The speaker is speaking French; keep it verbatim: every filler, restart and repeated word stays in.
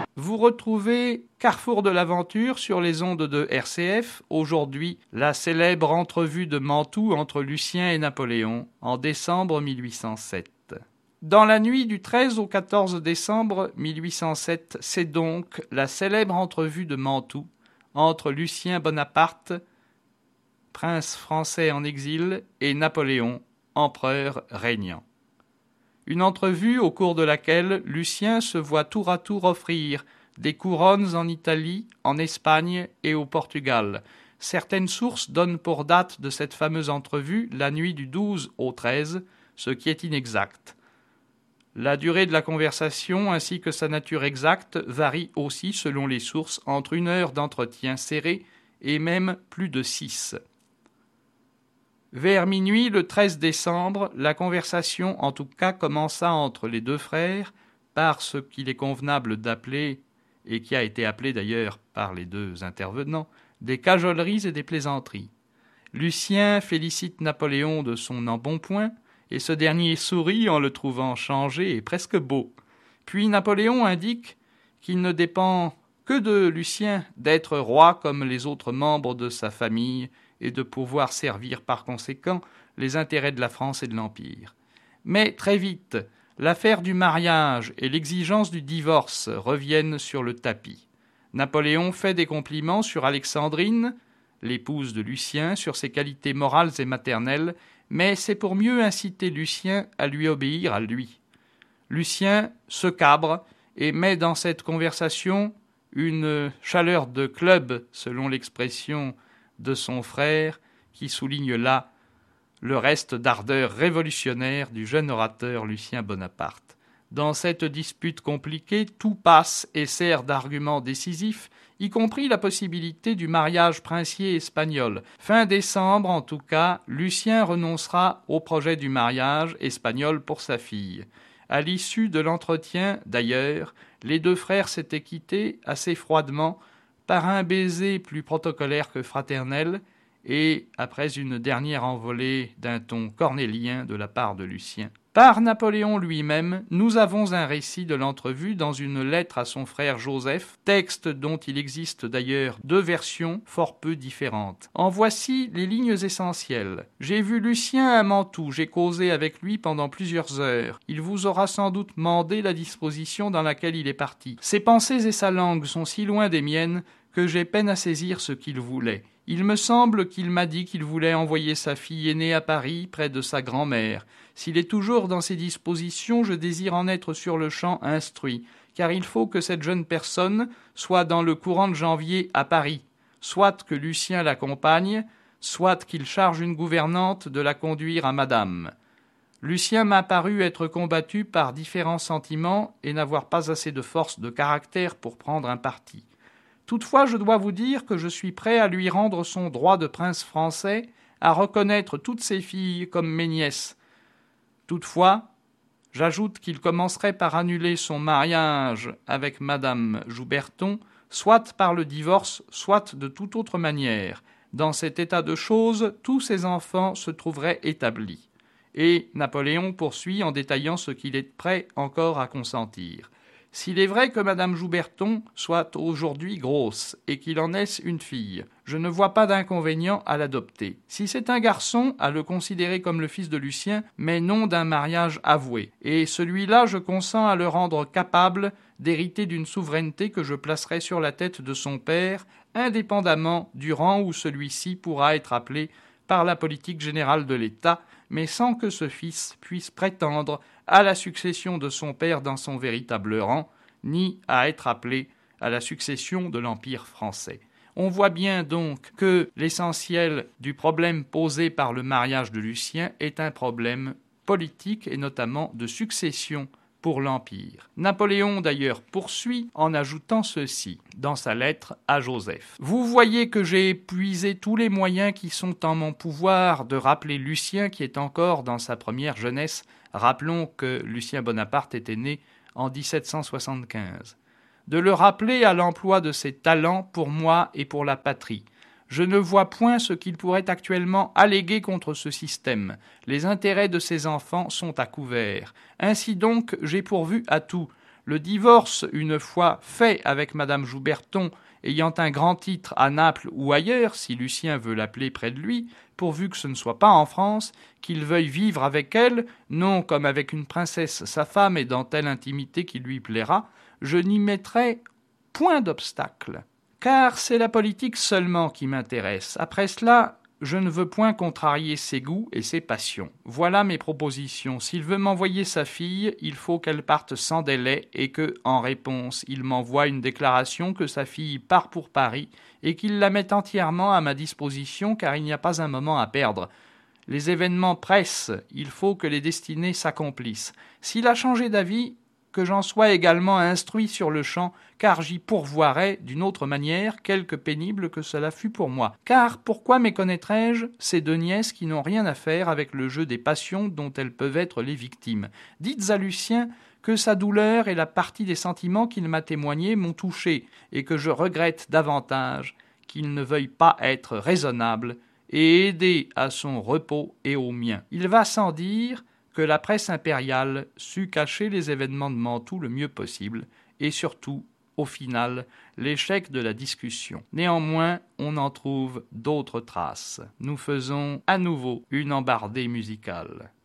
Vous retrouvez Carrefour de l'aventure sur les ondes de R C F, aujourd'hui la célèbre entrevue de Mantoue entre Lucien et Napoléon en décembre mille huit cent sept. Dans la nuit du treize au quatorze décembre mille huit cent sept, c'est donc la célèbre entrevue de Mantoue entre Lucien Bonaparte, prince français en exil, et Napoléon, empereur régnant. Une entrevue au cours de laquelle Lucien se voit tour à tour offrir des couronnes en Italie, en Espagne et au Portugal. Certaines sources donnent pour date de cette fameuse entrevue la nuit du douze au treize, ce qui est inexact. La durée de la conversation ainsi que sa nature exacte varie aussi selon les sources entre une heure d'entretien serré et même plus de six. Vers minuit, le treize décembre, la conversation en tout cas commença entre les deux frères par ce qu'il est convenable d'appeler, et qui a été appelé d'ailleurs par les deux intervenants, des cajoleries et des plaisanteries. Lucien félicite Napoléon de son embonpoint, et ce dernier sourit en le trouvant changé et presque beau. Puis Napoléon indique qu'il ne dépend que de Lucien d'être roi comme les autres membres de sa famille et de pouvoir servir par conséquent les intérêts de la France et de l'Empire. Mais très vite, l'affaire du mariage et l'exigence du divorce reviennent sur le tapis. Napoléon fait des compliments sur Alexandrine, l'épouse de Lucien, sur ses qualités morales et maternelles, mais c'est pour mieux inciter Lucien à lui obéir à lui. Lucien se cabre et met dans cette conversation une chaleur de club, selon l'expression de son frère, qui souligne là le reste d'ardeur révolutionnaire du jeune orateur Lucien Bonaparte. Dans cette dispute compliquée, tout passe et sert d'argument décisif, y compris la possibilité du mariage princier espagnol. Fin décembre, en tout cas, Lucien renoncera au projet du mariage espagnol pour sa fille. À l'issue de l'entretien, d'ailleurs, les deux frères s'étaient quittés assez froidement par un baiser plus protocolaire que fraternel et après une dernière envolée d'un ton cornélien de la part de Lucien. Par Napoléon lui-même, nous avons un récit de l'entrevue dans une lettre à son frère Joseph, texte dont il existe d'ailleurs deux versions fort peu différentes. En voici les lignes essentielles. « J'ai vu Lucien à Mantoue, j'ai causé avec lui pendant plusieurs heures. Il vous aura sans doute mandé la disposition dans laquelle il est parti. Ses pensées et sa langue sont si loin des miennes que j'ai peine à saisir ce qu'il voulait. Il me semble qu'il m'a dit qu'il voulait envoyer sa fille aînée à Paris, près de sa grand-mère. S'il est toujours dans ses dispositions, je désire en être sur le champ instruit, car il faut que cette jeune personne soit dans le courant de janvier à Paris, soit que Lucien l'accompagne, soit qu'il charge une gouvernante de la conduire à madame. Lucien m'a paru être combattu par différents sentiments et n'avoir pas assez de force de caractère pour prendre un parti. Toutefois, je dois vous dire que je suis prêt à lui rendre son droit de prince français, à reconnaître toutes ses filles comme mes nièces. Toutefois, j'ajoute qu'il commencerait par annuler son mariage avec madame Jouberton, soit par le divorce, soit de toute autre manière. Dans cet état de choses, tous ses enfants se trouveraient établis. Et Napoléon poursuit en détaillant ce qu'il est prêt encore à consentir. S'il est vrai que madame Jouberton soit aujourd'hui grosse et qu'il en naisse une fille, je ne vois pas d'inconvénient à l'adopter. Si c'est un garçon, à le considérer comme le fils de Lucien, mais non d'un mariage avoué. Et celui-là, je consens à le rendre capable d'hériter d'une souveraineté que je placerai sur la tête de son père, indépendamment du rang où celui-ci pourra être appelé par la politique générale de l'État, mais sans que ce fils puisse prétendre à la succession de son père dans son véritable rang, ni à être appelé à la succession de l'Empire français. On voit bien donc que l'essentiel du problème posé par le mariage de Lucien est un problème politique et notamment de succession pour l'Empire. Napoléon d'ailleurs poursuit en ajoutant ceci dans sa lettre à Joseph. « Vous voyez que j'ai épuisé tous les moyens qui sont en mon pouvoir de rappeler Lucien qui est encore dans sa première jeunesse. Rappelons que Lucien Bonaparte était né en dix-sept cent soixante-quinze. De le rappeler à l'emploi de ses talents pour moi et pour la patrie. Je ne vois point ce qu'il pourrait actuellement alléguer contre ce système. Les intérêts de ses enfants sont à couvert. Ainsi donc, j'ai pourvu à tout. Le divorce, une fois fait avec madame Jouberton, ayant un grand titre à Naples ou ailleurs, si Lucien veut l'appeler près de lui, pourvu que ce ne soit pas en France, qu'il veuille vivre avec elle, non comme avec une princesse sa femme et dans telle intimité qui lui plaira, je n'y mettrai point d'obstacle. Car c'est la politique seulement qui m'intéresse. Après cela, je ne veux point contrarier ses goûts et ses passions. Voilà mes propositions. S'il veut m'envoyer sa fille, il faut qu'elle parte sans délai et que, en réponse, il m'envoie une déclaration que sa fille part pour Paris et qu'il la mette entièrement à ma disposition car il n'y a pas un moment à perdre. Les événements pressent, il faut que les destinées s'accomplissent. S'il a changé d'avis, que j'en sois également instruit sur le champ, car j'y pourvoirai d'une autre manière, quelque pénible que cela fût pour moi. Car pourquoi méconnaîtrais-je ces deux nièces qui n'ont rien à faire avec le jeu des passions dont elles peuvent être les victimes? Dites à Lucien que sa douleur et la partie des sentiments qu'il m'a témoignés m'ont touché, et que je regrette davantage qu'il ne veuille pas être raisonnable et aider à son repos et au mien. Il va sans dire que la presse impériale sut cacher les événements de Mantoue le mieux possible, et surtout, au final, l'échec de la discussion. Néanmoins, on en trouve d'autres traces. Nous faisons à nouveau une embardée musicale.